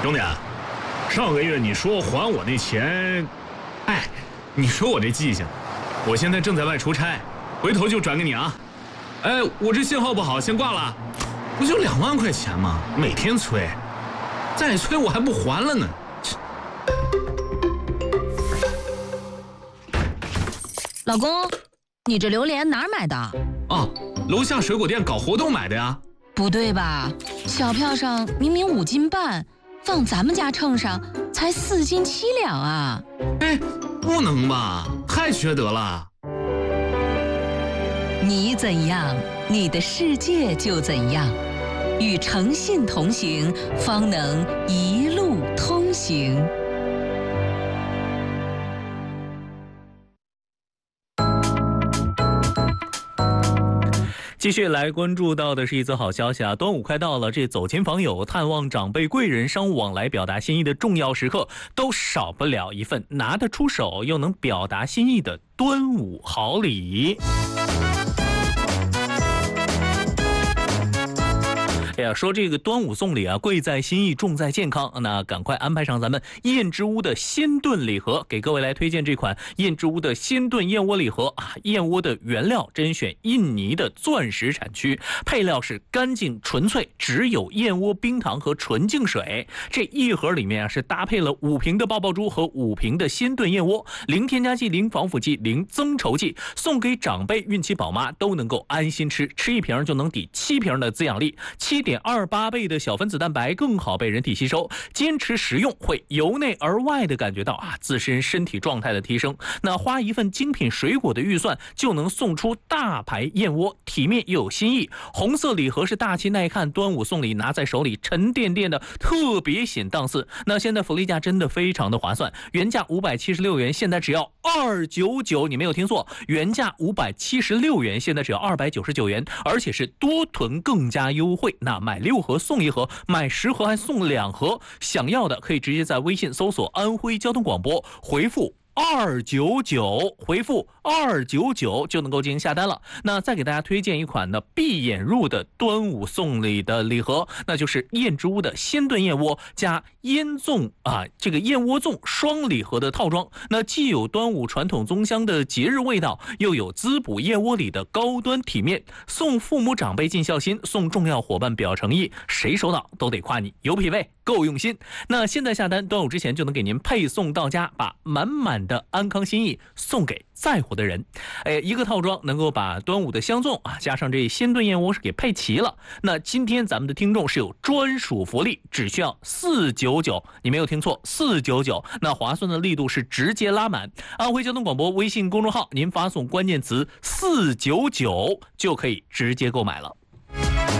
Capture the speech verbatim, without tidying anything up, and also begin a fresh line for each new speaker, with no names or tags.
兄弟，上个月你说还我那钱，哎，你说我这记性，我现在正在外出差，回头就转给你啊。哎，我这信号不好，先挂了。不就两万块钱吗？每天催，再催我还不还了呢。
老公，你这榴莲哪儿买的？
哦，楼下水果店搞活动买的呀。
不对吧？小票上明明五斤半，放咱们家秤上才四斤七两啊！
哎，不能吧？太缺德了！
你怎样，你的世界就怎样。与诚信同行，方能一路通行。
继续来关注到的是一则好消息啊！端午快到了，这走亲访友、探望长辈、贵人、商务往来、表达心意的重要时刻，都少不了一份拿得出手又能表达心意的端午好礼。哎呀，说这个端午送礼啊，贵在心意，重在健康。那赶快安排上咱们燕之屋的鲜炖礼盒，给各位来推荐这款燕之屋的鲜炖燕窝礼盒啊。燕窝的原料甄选印尼的钻石产区，配料是干净纯粹，只有燕窝冰糖和纯净水。这一盒里面啊是搭配了五瓶的爆爆珠和五瓶的鲜炖燕窝，零添加剂、零防腐剂、零增稠剂，送给长辈、孕期宝妈都能够安心吃，吃一瓶就能抵七瓶的滋养力，七点二八倍的小分子蛋白更好被人体吸收，坚持食用会由内而外的感觉到啊自身身体状态的提升。那花一份精品水果的预算就能送出大牌燕窝，体面又有新意。红色礼盒是大气耐看，端午送礼拿在手里沉甸甸的，特别显档次。那现在福利价真的非常的划算，原价五百七十六元，现在只要二百九十九，你没有听错，原价五百七十六元，现在只要二百九十九元，而且是多囤更加优惠。那买六盒送一盒，买十盒还送两盒，想要的可以直接在微信搜索安徽交通广播，回复二九九，回复二九九就能够进行下单了。那再给大家推荐一款呢闭眼入的端午送礼的礼盒，那就是燕之屋的鲜炖燕窝加燕粽啊，这个燕窝粽双礼盒的套装。那既有端午传统宗香的节日味道，又有滋补燕窝里的高端体面，送父母长辈尽孝心，送重要伙伴表诚意，谁收到都得夸你有品位，够用心。那现在下单，端午之前就能给您配送到家，把满满的安康心意送给在乎的人。哎，一个套装能够把端午的香粽啊加上这鲜炖燕窝是给配齐了。那今天咱们的听众是有专属福利，只需要四九九，你没有听错，四九九。那划算的力度是直接拉满。安徽交通广播微信公众号，您发送关键词四九九就可以直接购买了。